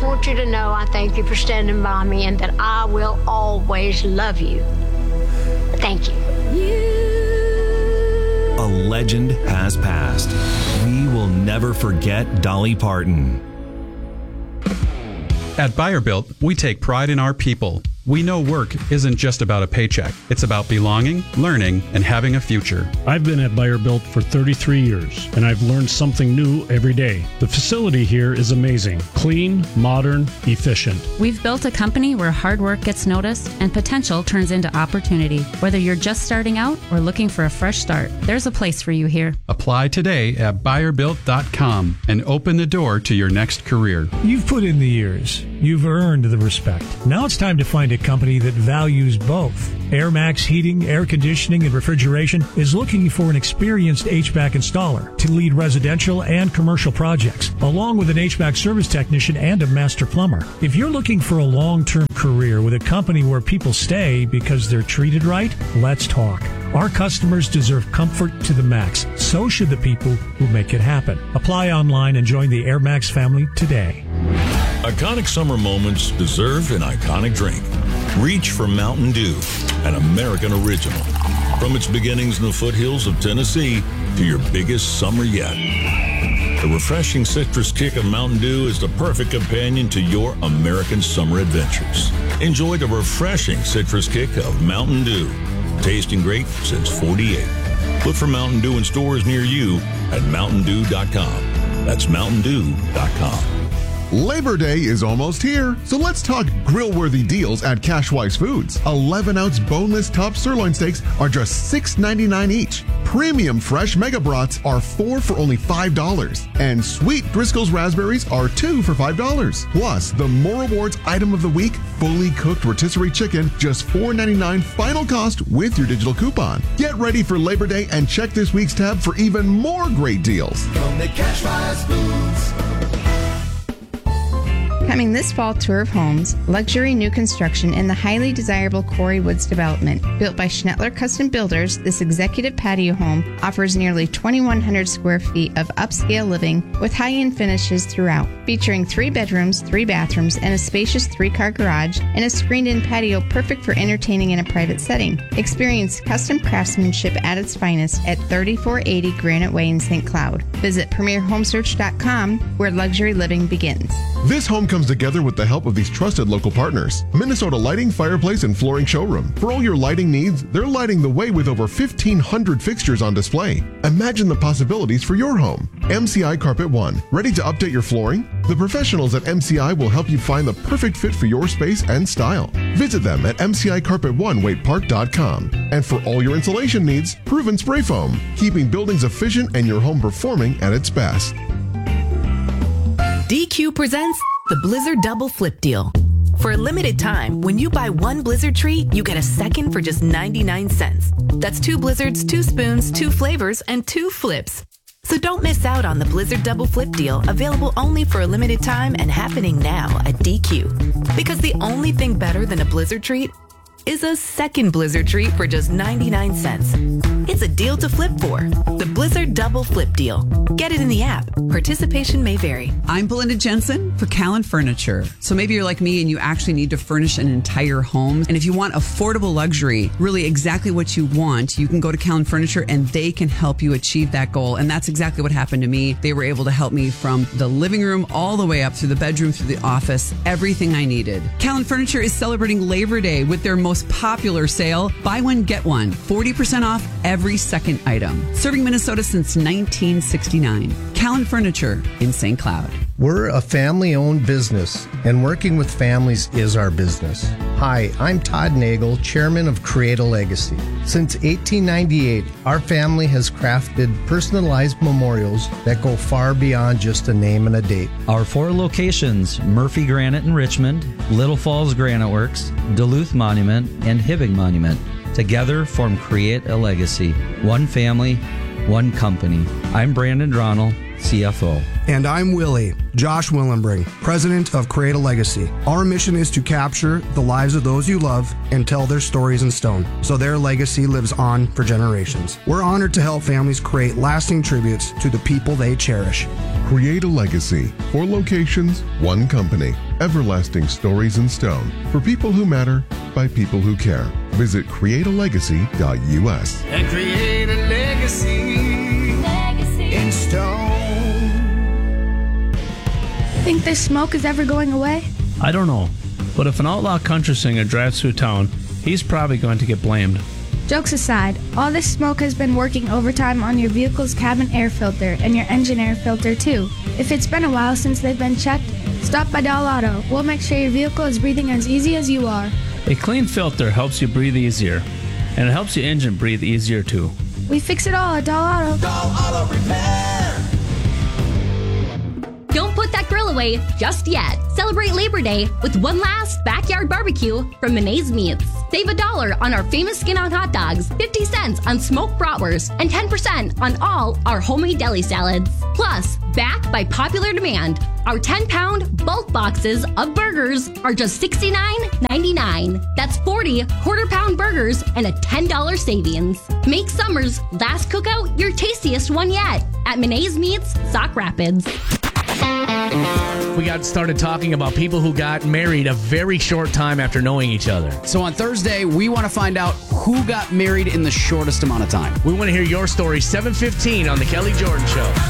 want you to know I thank you for standing by me and that I will always love you. Thank you. A legend has passed. We will never forget Dolly Parton. At Buyer Built, we take pride in our people. We know work isn't just about a paycheck. It's about belonging, learning, and having a future. I've been at Buyer Built for 33 years, and I've learned something new every day. The facility here is amazing. Clean, modern, efficient. We've built a company where hard work gets noticed and potential turns into opportunity. Whether you're just starting out or looking for a fresh start, there's a place for you here. Apply today at buyerbuilt.com and open the door to your next career. You've put in the years. You've earned the respect. Now it's time to find a company that values both. Air Max Heating, Air Conditioning, and Refrigeration is looking for an experienced HVAC installer to lead residential and commercial projects, along with an HVAC service technician and a master plumber. If you're looking for a long-term career with a company where people stay because they're treated right, let's talk. Our customers deserve comfort to the max. So should the people who make it happen. Apply online and join the Air Max family today. Iconic summer moments deserve an iconic drink. Reach for Mountain Dew, an American original. From its beginnings in the foothills of Tennessee to your biggest summer yet. The refreshing citrus kick of Mountain Dew is the perfect companion to your American summer adventures. Enjoy the refreshing citrus kick of Mountain Dew. Tasting great since 48. Look for Mountain Dew in stores near you at MountainDew.com. That's MountainDew.com. Labor Day is almost here, so let's talk grill-worthy deals at Cashwise Foods. 11-ounce boneless top sirloin steaks are just $6.99 each. Premium fresh mega brats are 4 for only $5. And sweet Driscoll's raspberries are 2 for $5. Plus, the More Rewards item of the week, fully cooked rotisserie chicken, just $4.99 final cost with your digital coupon. Get ready for Labor Day and check this week's tab for even more great deals. From the Cashwise Foods. Coming this fall, Tour of Homes, luxury new construction in the highly desirable Quarry Woods development. Built by Schnettler Custom Builders, this executive patio home offers nearly 2,100 square feet of upscale living with high-end finishes throughout. Featuring 3 bedrooms, 3 bathrooms, and a spacious 3-car garage, and a screened-in patio perfect for entertaining in a private setting. Experience custom craftsmanship at its finest at 3480 Granite Way in St. Cloud. Visit PremierHomesearch.com, where luxury living begins. This home comes together with the help of these trusted local partners. Minnesota Lighting, Fireplace, and Flooring Showroom. For all your lighting needs, they're lighting the way with over 1,500 fixtures on display. Imagine the possibilities for your home. MCI Carpet One. Ready to update your flooring? The professionals at MCI will help you find the perfect fit for your space and style. Visit them at MCICarpetOne.com. And for all your insulation needs, Proven Spray Foam. Keeping buildings efficient and your home performing at its best. DQ presents the Blizzard Double Flip Deal. For a limited time, when you buy one Blizzard treat, you get a second for just 99 cents. That's 2 Blizzards, 2 spoons, 2 flavors, and 2 flips. So don't miss out on the Blizzard Double Flip Deal, available only for a limited time and happening now at DQ. Because the only thing better than a Blizzard treat is a second Blizzard treat for just 99 cents. It's a deal to flip for. The Blizzard Double Flip Deal. Get it in the app. Participation may vary. I'm Belinda Jensen for Callan Furniture. So maybe you're like me and you actually need to furnish an entire home. And if you want affordable luxury, really exactly what you want, you can go to Callan Furniture and they can help you achieve that goal. And that's exactly what happened to me. They were able to help me from the living room all the way up through the bedroom, through the office, everything I needed. Callan Furniture is celebrating Labor Day with their most popular sale, buy one, get one, 40% off every second item. Serving Minnesota since 1969. Callan Furniture in St. Cloud. We're a family-owned business, and working with families is our business. Hi, I'm Todd Nagel, chairman of Create a Legacy. Since 1898, our family has crafted personalized memorials that go far beyond just a name and a date. Our 4 locations, Murphy Granite in Richmond, Little Falls Granite Works, Duluth Monument, and Hibbing Monument, together form Create a Legacy. One family, one company. I'm Brandon Dronell, CFO. And I'm Willie, Josh Willenbring, president of Create a Legacy. Our mission is to capture the lives of those you love and tell their stories in stone, so their legacy lives on for generations. We're honored to help families create lasting tributes to the people they cherish. Create a Legacy. 4 locations, one company. everlasting stories in stone for people who matter by people who care. Visit createalegacy.us. And create a legacy in stone. Think this smoke is ever going away? I don't know, but if an outlaw country singer drives through town, he's probably going to get blamed. Jokes aside, all this smoke has been working overtime on your vehicle's cabin air filter and your engine air filter too. If it's been a while since they've been checked, stop by Doll Auto. We'll make sure your vehicle is breathing as easy as you are. A clean filter helps you breathe easier, and it helps your engine breathe easier too. We fix it all at Doll Auto. Doll Auto Repair. Don't put that grill away just yet. Celebrate Labor Day with one last backyard barbecue from Menace Meats. Save $1 on our famous skin-on hot dogs, 50 cents on smoked bratwurst, and 10% on all our homemade deli salads. Plus, backed by popular demand, our 10-pound bulk boxes of burgers are just $69.99. That's 40 quarter-pound burgers and a $10 savings. Make summer's last cookout your tastiest one yet at Menace Meats, Sauk Rapids. We got started talking about people who got married a very short time after knowing each other. So on Thursday, we want to find out who got married in the shortest amount of time. We want to hear your story, 7:15 on The Kelly Jordan Show.